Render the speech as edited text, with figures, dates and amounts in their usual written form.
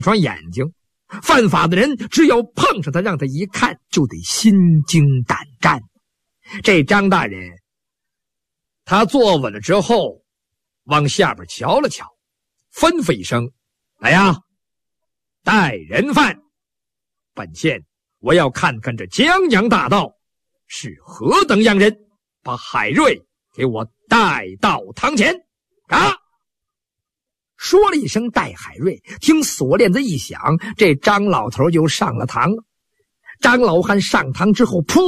双眼睛，犯法的人只要碰上他，让他一看就得心惊胆战。这张大人他坐稳了之后，往下边瞧了瞧，吩咐一声：“来呀，带人犯！本县我要看看这江洋大盗是何等样人，把海瑞给我带到堂前。”啊！说了一声带海瑞，听锁链子一响，这张老头就上了堂了。张老汉上堂之后，噗